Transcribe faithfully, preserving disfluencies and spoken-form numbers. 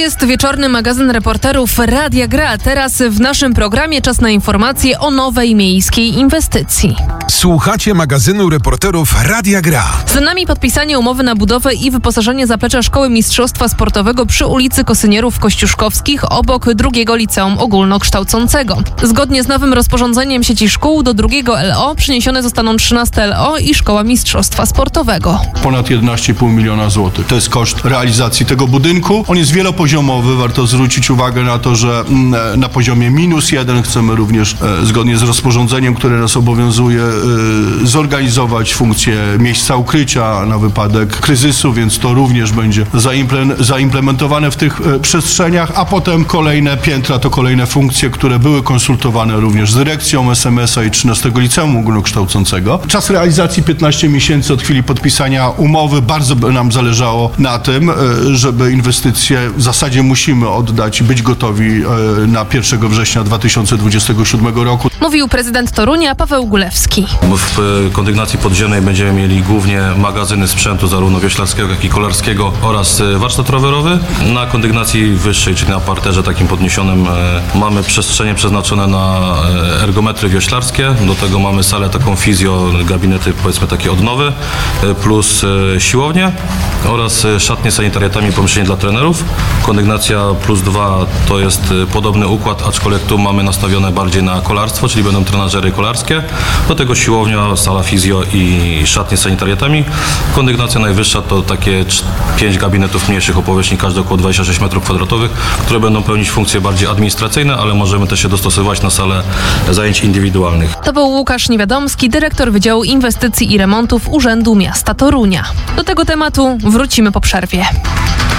jest wieczorny magazyn reporterów Radia Gra. Teraz w naszym programie czas na informacje o nowej miejskiej inwestycji. Słuchacie magazynu reporterów Radia Gra. Za nami podpisanie umowy na budowę i wyposażenie zaplecza Szkoły Mistrzostwa Sportowego przy ulicy Kosynierów Kościuszkowskich obok drugiego liceum ogólnokształcącego. Zgodnie z nowym rozporządzeniem sieci szkół do drugiego L O przeniesione zostaną trzynaste L O i Szkoła Mistrzostwa Sportowego. Ponad jedenaście i pół miliona złotych. To jest koszt realizacji tego budynku. On jest wielopoziomowy. Warto zwrócić uwagę na to, że na poziomie minus jeden chcemy również e, zgodnie z rozporządzeniem, które nas obowiązuje, e, zorganizować funkcję miejsca ukrycia na wypadek kryzysu, więc to również będzie zaimple- zaimplementowane w tych e, przestrzeniach, a potem kolejne piętra to kolejne funkcje, które były konsultowane również z dyrekcją S M S a i trzynastego Liceum Ogólnokształcącego. Czas realizacji piętnaście miesięcy od chwili podpisania umowy. Bardzo by nam zależało na tym, żeby inwestycje w zasadzie musimy oddać i być gotowi na pierwszego września dwa tysiące dwudziestego siódmego roku. Mówił prezydent Torunia Paweł Gulewski. W kondygnacji podziemnej będziemy mieli głównie magazyny sprzętu zarówno wioślarskiego, jak i kolarskiego oraz warsztat rowerowy. Na kondygnacji wyższej, czyli na parterze takim podniesionym, mamy przestrzenie przeznaczone na ergometry wioślarskie. Do tego mamy salę taką fizjo, gabinety powiedzmy takie odnowy, plus siłownię oraz szatnie sanitariatami, pomieszczenie dla trenerów. Kondygnacja plus dwa to jest podobny układ, aczkolwiek tu mamy nastawione bardziej na kolarstwo, czyli będą trenażery kolarskie. Do tego siłownia, sala fizjo i szatnie sanitariatami. Kondygnacja najwyższa to takie pięć gabinetów mniejszych o powierzchni każde około dwadzieścia sześć metrów kwadratowych, które będą pełnić funkcje bardziej administracyjne, ale możemy też się dostosować na salę zajęć indywidualnych. To był Łukasz Niewiadomski, dyrektor Wydziału Inwestycji i Remontów Urzędu Miasta Torunia. Do tego tematu wrócimy po przerwie.